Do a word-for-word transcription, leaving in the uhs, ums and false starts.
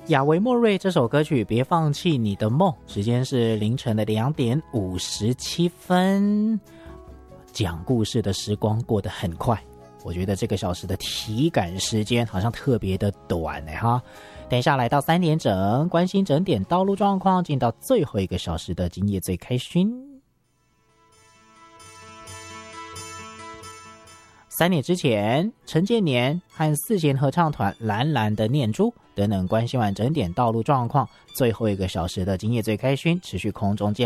亚维莫瑞这首歌曲《别放弃你的梦》，时间是凌晨的两点五十七分。讲故事的时光过得很快，我觉得这个小时的体感时间好像特别的短哎哈。等一下来到三点整，关心整点道路状况，进到最后一个小时的今夜最开心。三点之前，陈建年和四弦合唱团蓝蓝的念珠等等关心完整点道路状况，最后一个小时的今夜最开心持续空中见。